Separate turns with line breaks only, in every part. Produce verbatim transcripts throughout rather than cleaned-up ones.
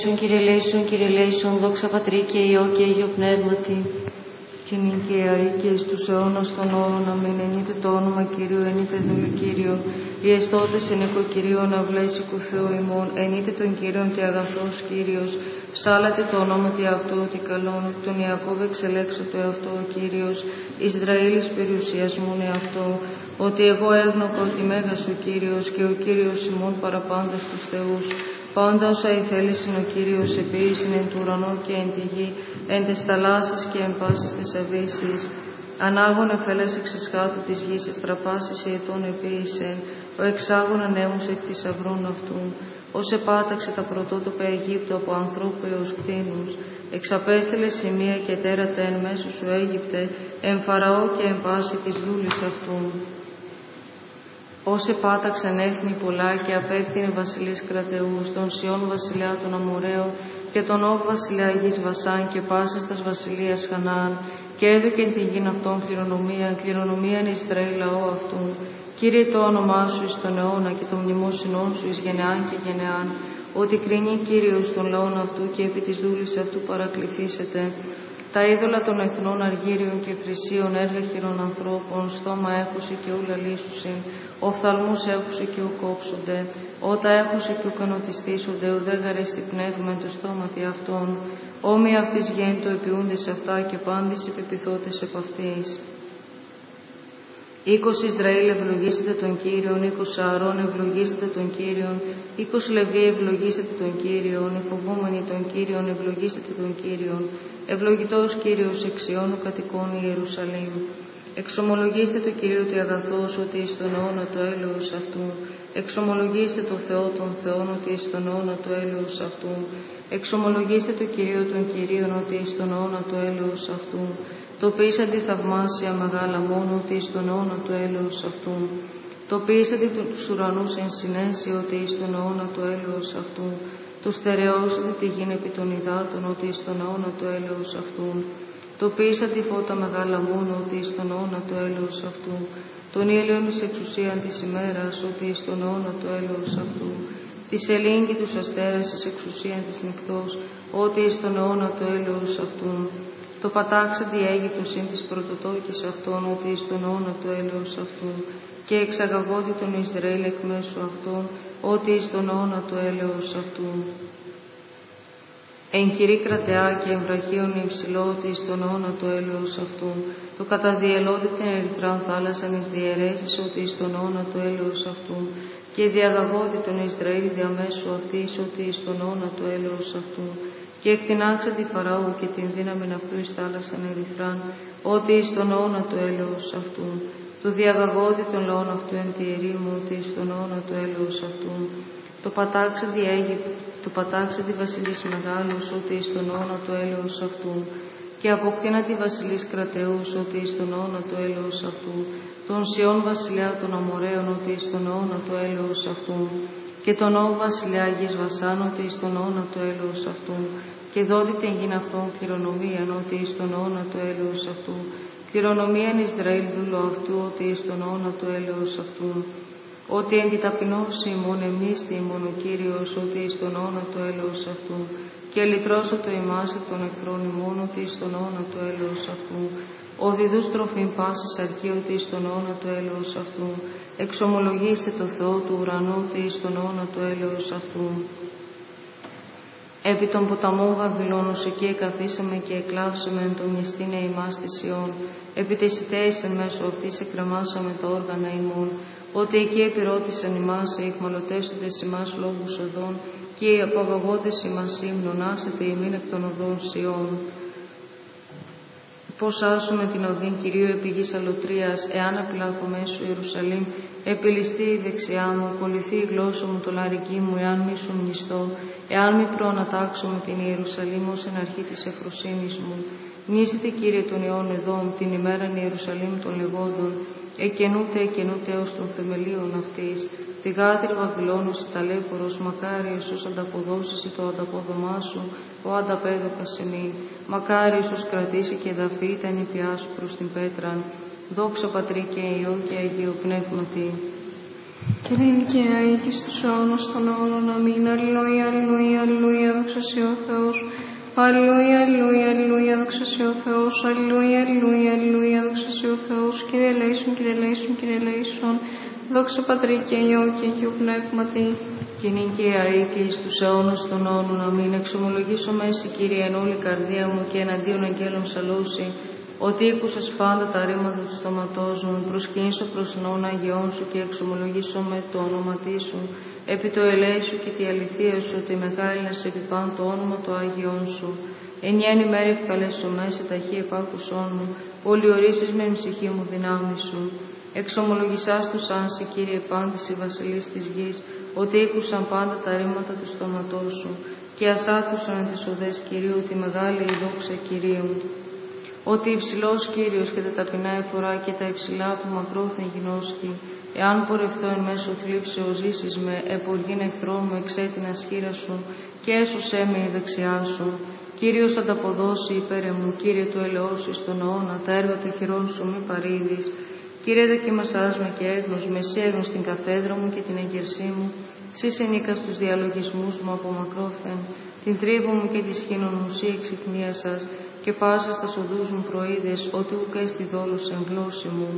Κύριε Λέησον, Κύριε Λέησον, δόξα Πατρί και Υιό και Αγίο Πνεύματι, και νυν και αεί και εις τους αιώνας των αιώνων. Αμήν. Ενείτε το όνομα Κυρίου, ενείτε δούλου Κύριο, οι εστώτες εν οίκο Κυρίου, αναβλά εις οίκου Θεού ημών. Ενείτε τον Κύριον και αγαθός Κύριος, ψάλατε το ονόματι αυτού ότι καλόν, τον Ιακώβ εξελέξω το εαυτό ο Κύριος, Ισραήλης περιουσιασμούν εαυτό, ότι εγώ έγνωκα ότι μέγας ο Κύριος και ο Κύριος ημών παραπάντας τους θεούς. Πάντα όσα ηθέλησιν ο Κύριος επίησιν εν του ουρανού και εν τη γη, εν τες θαλάσσης και εν πάσης τες αβύσσης. Ανάγων εφέλας εξισχάτου της γης, εστραπάσεις ιετών επίησεν, ο εξάγων ανέμους εκ θησαυρών αυτού. Ως επάταξε τα πρωτότοπα Αιγύπτου από ανθρώπου έως κτήνους, εξαπέστειλε σημεία και τέρατα εν μέσω σου Αίγυπτε, εν Φαραώ και εν πάση της δούλης αυτού. Ως επάταξαν έθνη πολλά και απέκτηνε βασιλείς κρατεούς, τον Σιών βασιλιά των Αμοραίων και τον Όγ βασιλιά γης Βασάν και πάσας τας βασιλείας Χανaan, και έδωκεν την γην αυτών κληρονομία, κληρονομίαν Ισραήλ λαό αυτού. Κύριε το όνομά σου εις τον αιώνα και το μνημόσυνόν σου εις γενεάν και γενεάν, ότι κρίνει Κύριος των λαών αυτού και επί της δούλης αυτού παρακληθήσετε. Τα είδωλα των εθνών αργύριων και φρυσίων, έργα χειρών ανθρώπων, στόμα έχουσε και ούλα λύσουσιν, οφθαλμούς έχουσε και ουκόψονται, ότα έχουσε και ουκανοτιστήσονται, ουδέγαρε στη πνεύμα το στόματι αυτών, όμοι αυτής γέντο επιούνται σε αυτά και πάντες επιπιθώτες επ' αυτής. Οίκος Ισραήλ ευλογήσετε τον Κύριον, οίκος Ααρών ευλογήσετε τον Κύριον, οίκος Λεβί ευλογήσετε τον Κύριον, εφοβούμενοι τον Κύριον ευλογήσετε τον Κύριον, ευλογητός Κύριος εξ Ιώνου κατοικών Ιερουσαλήμ. Εξομολογήστε το Κυρίου του αγαθός ότι εις τον αιώνα το έλεος αυτού. Εξομολογήστε το Θεό των Θεών ότι εις τον αιώνα το έλεος αυτού. Εξομολογήστε το Κυρίο των Κυρίων ότι εις τον αιώνα το έλεος αυτού. Το ποιήσαντι θαυμάσια μεγάλα μόνο ότι εις τον αιώνα το έλεος αυτού. Το ποιήσαντι τους ουρανούς εν συνέσει ότι εις τον αιώνα το έλεος αυτού. Το στερεώσατε τη γην επί των υδάτων ότι εις τον αιώνα το έλεος αυτού. Το ποιήσαντι φώτα μεγάλα μόνο ότι εις τον αιώνα το έλεος αυτού. Τον ήλιον εις εξουσίαν της ημέρας ότι εις τον αιώνα το έλεος αυτού. Τη σελήνη και τους αστέρας εις εξουσίαν της νυχτός ότι εις τον αιώνα το έλεος αυτού. Το πατάξαντι Αίγυπτος συν της πρωτοτόκης αυτών ότι εις τον αιώνα το έλεος αυτού. Και εξαγαγώδη τον Ισραήλ εκ μέσου αυτών ότι εις τον αιώνα το έλεος αυτού. Εν χειρή κρατεά και εμβραχίων υψηλό ότι εις τον αιώνα το έλεος αυτού. Το καταδιελώδη την ερυθράν θάλασσαν εις διαιρέσεις ότι εις τον αιώνα το έλεος αυτού. Και διαγαγώδη τον Ισραήλ διαμέσου αυτής ότι εις τον αιώνα το έλεος αυτού. Και εκτινάξαν τη Φαραώ και την δύναμη αυτού εις θάλασσαν ερυθράν ότι εις τον αιώνα το έλεος αυτού. Το διαγαγώδη των λαών αυτού εν τη ερήμου ότι εις τον αιώνα το έλεος αυτού. Το πατάξαντι Αίγυπτο, το πατάξαντι βασιλείς μεγάλους ότι εις τον αιώνα το έλεος αυτού. Και αποκτήναντι βασιλείς κρατεούς ότι εις τον αιώνα το έλεος αυτού. Τον Σιών βασιλιά των Αμοραίων ότι εις τον αιώνα το έλεος αυτού. Και τον Όγ βασιλιά γης Βασάν ότι εις τον αιώνα το έλεος αυτού. Και δότη την γην αυτών κληρονομίαν ότι εις τον αιώνα το έλεος αυτού. Κληρονομίαν Ισραήλ δούλο αυτού ότι εις τον αιώνα το έλεος αυτού. Ότι εν τη ταπεινώση ημών εμνίστη ημών ο Κύριος ότι εις τον αιώνα το έλεος αυτού. Και λυτρώσω το ημάς εκ των εχθρών ημών ότι εις τον αιώνα το έλεος αυτού. Ο διδούς τροφήν πάσης αρκεί ότι εις τον αιώνα το έλεος αυτού. Εξομολογήστε το Θεό του ουρανού ότι εις τον αιώνα το έλεος αυτού. Επί των ποταμών Βαβυλώνος εκεί εκαθίσαμε και εκλάψαμε εν τον νηστήνε ημάς της Ιών. Επί τες ητέες εν μέσω αυτής εκκρεμάσαμε τα όργανα ημών. Ότι εκεί επιρώτησαν ημάς οι εχμαλωτεύσαντες ημάς λόγους οδών και οι απαγωγόντες ημάς ύμνων άσετε ημίν εκ των οδών Σιών. Πώς άσουμε την οδήν Κυρίου επί γης αλωτρίας, εάν απλάθω μέσω Ιερουσαλήμ, επιληστεί η δεξιά μου, κολληθεί η γλώσσα μου, το λαρική μου, εάν μη σου μνηστώ, εάν μη προανατάξω με την Ιερουσαλήμ ως εν αρχή της εφροσύνης μου. Μνήσετε Κύριε των ιών εδών, την ημέραν Ιερουσαλήμ των λεγόντων, εκενούται, εκενούται ως των θεμελίων αυτής. Τη γάτρη Βαβυλώνος ταλέπορος, μακάριος ως ανταποδώσεις το ανταπόδομά σου, ο ανταπέδωκας σε μη. Μακάριος ως κρατήσει και εδαφεί τα νηπιά σου προς την πέτραν. Δόξα Πατρί και Υιό και Αγίο Πνεύματι.
Κύριε Δικαία, και στους αιώνας των αιώνων, αμήν. Αλληλούια, αλληλούια, αλληλούια, δόξα σοι ο Θεός. Αλληλούια, αλληλούια, αλληλούια, δόξα σοι ο Θεός. Αλληλούια, αλληλούια, αλληλούια, δόξα σοι ο Θεός. Κύριε ελέησον, Κύριε ελέησον, Κύριε ελέησον. Δόξα Πατρί και Υιό και Αγίου Πνεύματι.
Και νικαία ή και εις τους αιώνας των αιώνων, αμήν. Εξομολογήσω μέση, Κύριε, εν όλη καρδία μου και εναντίον αγγέλων ψαλώσει, ότι ήκουσας πάντα τα ρήματα του στόματός μου, προσκυνήσω προς νόν Αγιών σου και εξομολογήσω με το όνομα σου, επί το ελέη σου και τη αληθεία σου, ότι μεγάλυνας επί παν το όνομα του Αγιών σου. Ενιαίν ημέρα ευκαλέσω μέση ταχύ επάκουσόν μου, πολιορίσεις με ψυχή μου δυνάμει σου. Εξομολογησάς τους άνση, Κύριε, πάντης η βασιλείς της γης, ότι ήκουσαν πάντα τα ρήματα του στόματός σου, και ασάθουσαν εν τις οδές Κυρίου τη μεγάλη η δόξα Κυρίου. Ότι υψηλός Κύριος και τα ταπεινά εφορά και τα υψηλά που μακρόθεν γινώσκει, εάν πορευτώ εν μέσω θλίψεως ζήσεις με, εποργήν εχθρών μου εξέτεινας χείρα σου, και έσωσέ με η δεξιά σου. Κύριος ανταποδώσει υπέρ μου, Κύριε του ελεός εις τον αιώνα, τα έργα των χειρών σου μη παρήδεις. Κύριε δοκιμασάς με και έγνος, με σύ έγνος την καθέδρα μου και την εγερσή μου, σύ ενίκα στους διαλογισμούς μου από μακρόθεν, την τρίβο μου και τη σχήνων μου σύ εξυχνίασας, και πάσα στα οδούς μου προείδες, ότι ουκ έστι δόλος εν γλώσση μου.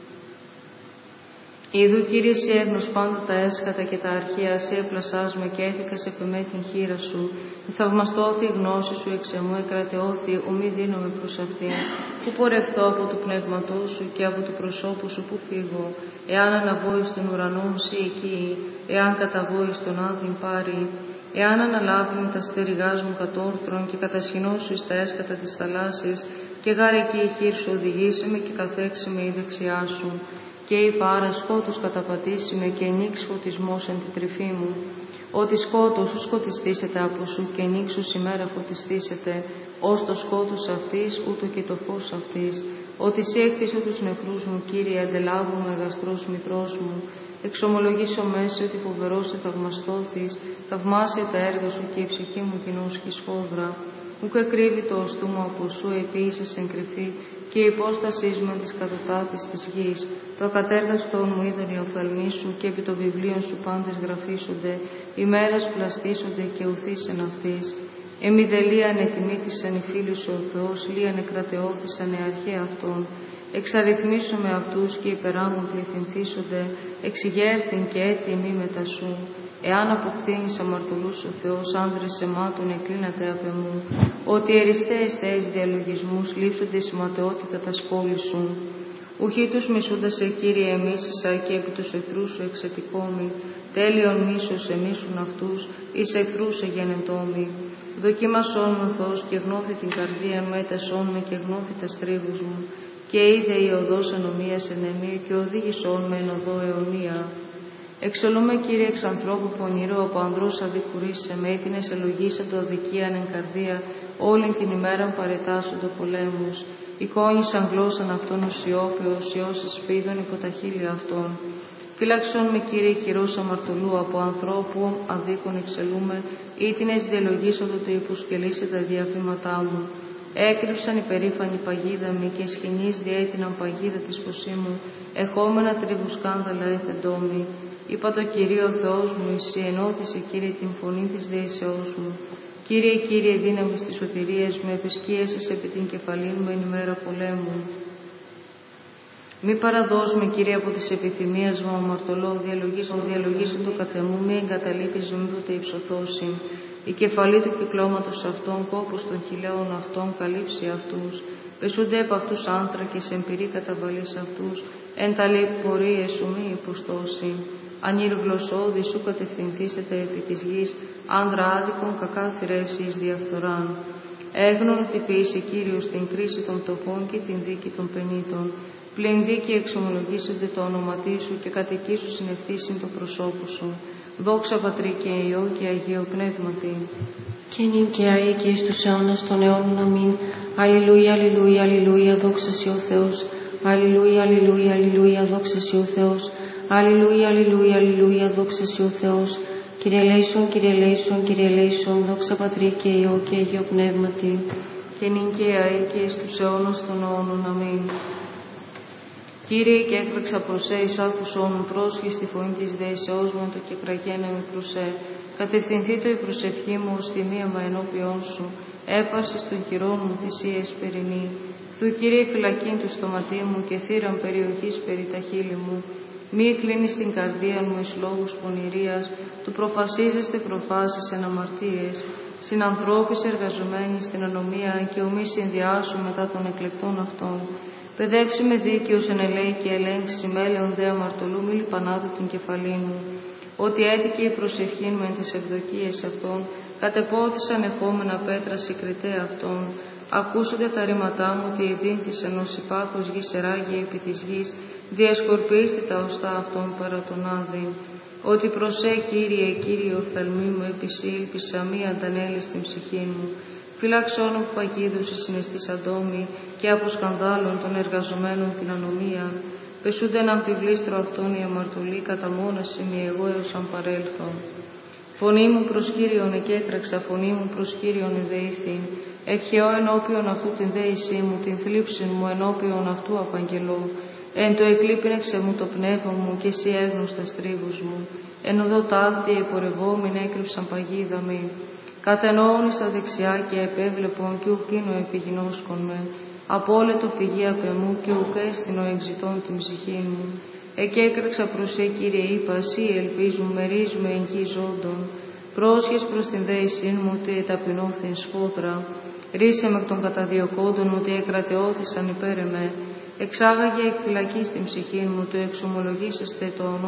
Ιδού, Κύριε, σύ έγνος πάντα τα έσχατα και τα αρχαία, σύ έπλασάς με και έθηκας επ' εμέ την χείρα σου. Θαυμαστώθη η γνώση σου εξ εμού, εκρατεώθη, ουμή δίνομαι προς αυτήν. Που πορευτώ από του πνεύματός σου και από του προσώπου σου που φύγω. Εάν αναβώ εις των ουρανών, σύ εκεί, εάν καταβώ εις τον άδειν πάρει. Εάν αναλάβει με τα στέριγάς μου κατόρθρον και κατασχηνώσου εις τα έσκατα της θαλάσσης, και γάρ εκεί η χείρ σου οδηγήσει με και καθέξει με η δεξιά σου. Και η πάρα σκότους καταπατήσει με και νίξ φωτισμός εν τη τρυφή μου. Ότι σκότος σου σκοτιστήσετε από σου και νίξους ημέρα φωτιστήσετε, ως το σκότος αυτής ούτω και το φως αυτής. Ότι σύ έκτισε τους νεκρούς μου, Κύριε, αντελάβω με γαστρός μητρός μου. Εξομολογήσω μέση ότι φοβερός σε θαυμαστώθης, θαυμάσια τα έργα σου και η ψυχή μου γινώσκει σφόδρα. Ουκ εκρύβει το οστού μου από σου, επίησες εν κρυφή, και η υπόστασή μου εν της κατωτάτης της γης. Το ακατέργαστον μου είδον οι οφθαλμοί σου, και επί το βιβλίο σου πάντες γραφήσονται, οι μέρες πλαστήσονται και ουθήσεν αυτής. Εμιδελίαν ετιμήθησαν οι φίλοι σου ο Θεός, λίαν εκρατεώθησαν οι αρχαίοι αυτών. Εξαριθμίσω με αυτούς και υπεράμουν πληθυνθήσονται, εξηγέρθην και έτοιμοι μετά σου. Εάν αποκτήνεις αμαρτωλούς ο Θεός, άνδρες σεμάτων εκκλίνατε απ' εμού, ότι ερισταίες θέες διαλογισμούς λείψονται η σηματεότητα τα σκόλη σου. Ουχή τους μισούντας σε, Κύριε, εμίσησα και επί τους εχθρούς σου εξετικόμη. Τέλειον μίσος εμίσουν αυτούς, εις εχθρούς εγενετόμη. Δοκίμασόν με ο Θεός και γνώθη την καρδία μου, έτασόν με και γνώθη τα στρίβους μου. Και είδε η οδός ανομίας εν εμεί και οδήγησόν με εν οδό αιωνία. Εξολούμε, Κύριε, εξ ανθρώπου πονηρό, από ανδρός αδικουρίσσε με, ήτινες ελογίσαντο αδικίαν εν καρδία, όλη την ημέραν παρετάσσοντο πολέμους. Εικόνησαν γλώσσαν αυτών ουσιόπαιος, ιός σπίδων υπό τα χείλη αυτών. Φύλαξον με, Κύριε, χειρός αμαρτωλού, από ανθρώπου αδίκων εξελούμε, ήτινες διαλογίσαντο το υποσκελίσε τα διαφήματά μου. Έκρυψαν η περήφανη παγίδα μη και σχοινείς διέτειναν παγίδα της φωσίμου, εχόμενα τρίβου σκάνδαλα έθεντόμη. Είπα το Κυρίο Θεός μου, εσύ ενώθησε, Κύριε, την φωνή της δεήσεώς μου. Κύριε, Κύριε, δύναμη στις σωτηρίες μου, επισκίασες επί την κεφαλήν μου εν ημέρα πολέμου. Μη παραδώσουμε, Κύριε, από τις επιθυμίες μου αμαρτωλό, διαλογήσου το κατεμού, μη εγκαταλείπεις μου, ούτε υψωθώσει. Η κεφαλή του κυκλώματος αυτών, κόπος των χιλιών αυτών, καλύψει αυτούς. Πεσούνται επ' αυτούς άνθρακες, εμπειρή καταβαλής αυτούς, εν τα πορείες σου μη υποστώσει. Ανήργλωσσόδη σου κατευθυνθήσετε επί της γης, άνδρα άδικων κακά θηρεύσεις διαφθοράν. Έγνων ότι ποιήσει, Κύριος, την κρίση των φτωχών και την δίκη των πενήτων. Πλην δίκη εξομολογήσονται το όνοματί σου και κατ' εκεί σου συνεχθήσιν το προσώπου σου. Δόξα Πατρί και Υιό και Αγίο Πνεύματι.
Και νυν και αεί και εις τους αιώνας των αιώνων, αμήν. Αλληλούια, αλληλούια, αλληλούια, δόξα σοι ο Θεός. Αλληλούια, αλληλούια, αλληλούια, δόξα σοι ο Θεός. Αλληλούια, αλληλούια, αλληλούια, δόξα σοι ο Θεός. Κύριε ελέησον, Κύριε ελέησον, Κύριε ελέησον, δόξα Πατρί και Υιό και Αγίο Πνεύματι.
Και νυν και αεί και εις τους αιώνας των αιώνων, αμήν. Κύριε, και έκραξα προς σε, εις άκουσόν μου, πρόσχη στη φωνή της δεήσεώς μου, το και κραγένα με προς σε. Κατευθυνθεί το η προσευχή μου ως τιμίαμα ενώπιόν σου, έπαρση των κυρών μου θυσίες περινή. Του Κύριε φυλακήν του στοματί μου και θύραν περιοχής περί τα χείλη μου. Μη κλείνεις την καρδία μου εις λόγους πονηρίας, του προφασίζεστε προφάσεις εν αμαρτίες. Συνανθρώπης εργαζομένοι στην ανομία και ομοί συνδυάσου μετά των εκλεκτών αυτών. Παιδεύσει με δίκαιος εν ελέη και ελέγξει μέλεον δε αμαρτωλού μη λιπανάτου την κεφαλή μου. Ότι έτυχε η προσευχή μου εν τις ευδοκίες αυτών, κατεπόθησαν ευχόμενα πέτρα συγκριτέ αυτών. Ακούσονται τα ρήματά μου ότι εδίνθησαν ως υπάχος γης εράγει επί της γης, διασκορπίστε τα οστά αυτών παρά τον άδειν. Ότι προσέ Κύριε, Κύριε οφθαλμή μου, επισήλπισα μη αντανέλη στην ψυχή μου. Φύλαξον από παγίδους η συναισθής αντόμη και από σκανδάλων των εργαζομένων την ανομία. Πεσούνται να αμφιβλήστρο αυτόν οι αμαρτωλοί, κατά μόναση μη εγώ έως αν παρέλθω. Φωνή μου προς Κύριον εκέκραξα, φωνή μου προς Κύριον εδεήθην. Εκχαιώ ενώπιον αυτού την δέησή μου, την θλίψη μου ενώπιον αυτού απαγγελώ. Εν το εκλείπνεξε μου το πνεύμα μου και εσύ έγνωστα στρίβους μου. Εν οδό ταύτη επορευόμην έκρυψαν παγίδα μη. Κατενόουν στα δεξιά και επέβλεπον κι ουκίνο επιγινώσκον με. Απόλετο φυγή απ' εμού και ουκ έστεινο εξητών την ψυχή μου. Εκέκραξα προς σε Κύριε είπα, εσύ ελπίζουν μερίζουμε εν γη ζώντων. Πρόσχες προς την δέησήν μου ότι εταπεινώθην σφόδρα. Ρίσε με των καταδιωκόντων ότι εκρατεώθησαν υπέρ εμέ. Εξάγαγε εκ φυλακής την ψυχή μου, το εξομολογήσεστε το